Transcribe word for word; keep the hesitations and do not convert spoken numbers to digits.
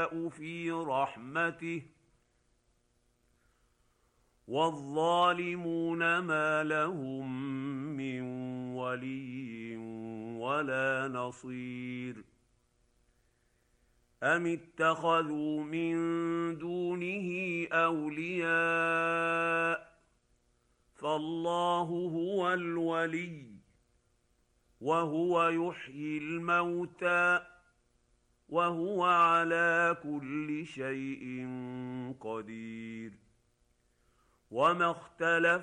يشاء في رحمته والظالمون ما لهم من ولي ولا نصير أم اتخذوا من دونه أولياء فالله هو الولي وهو يحيي الموتى وهو على كل شيء قدير وما اختلف